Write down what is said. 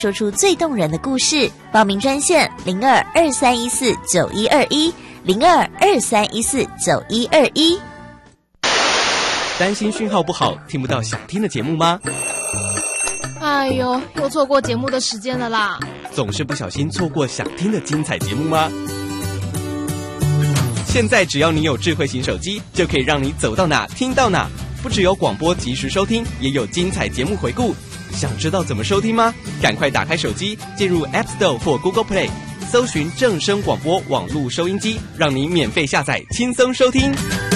说出最动人的故事。报名专线0223149121，0223149121。 担心讯号不好，听不到想听的节目吗？ 哎呦，又错过节目的时间了啦！ 总是不小心错过想听的精彩节目吗？现在只要你有智慧型手机，就可以让你走到哪听到哪。不只有广播及时收听，也有精彩节目回顾。想知道怎么收听吗？赶快打开手机，进入 App Store 或 Google Play， 搜寻正声广播网络收音机，让你免费下载，轻松收听。